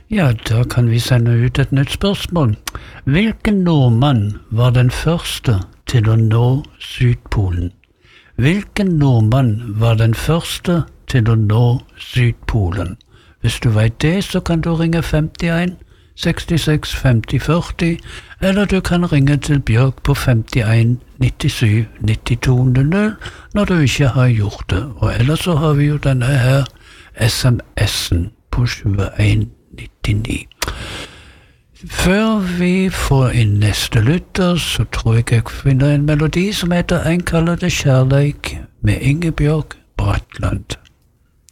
Ja, da kan vi sende ut et nytt spørsmål. Hvilken nordmann var den første til å nå Sydpolen? Hvilken nordmann var den første til å nå Sydpolen? Hvis du vet det, så kan du ringe 51 66 50 40, eller du kan ringe til Bjørg på 51 97 92 00 når du ikke har gjort det. Og ellers så har vi jo denne her SMS-en på 7199. Før vi får inn neste lytter, så tror jeg finner en melodi som heter «En kaller det kjærleik» med Ingebjørg Bratland.